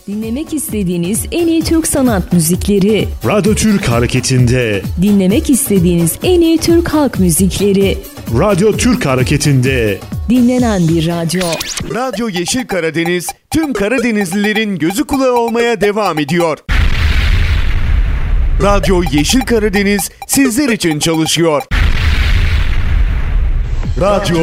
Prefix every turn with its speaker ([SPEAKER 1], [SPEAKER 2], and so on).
[SPEAKER 1] Dinlemek istediğiniz en iyi Türk sanat müzikleri.
[SPEAKER 2] Radyo Türk Hareketi'nde.
[SPEAKER 1] Dinlemek istediğiniz en iyi Türk halk müzikleri.
[SPEAKER 2] Radyo Türk Hareketi'nde.
[SPEAKER 1] Dinlenen bir radyo.
[SPEAKER 3] Radyo Yeşil Karadeniz, tüm Karadenizlilerin gözü kulağı olmaya devam ediyor. Radyo Yeşil Karadeniz sizler için çalışıyor. Radyo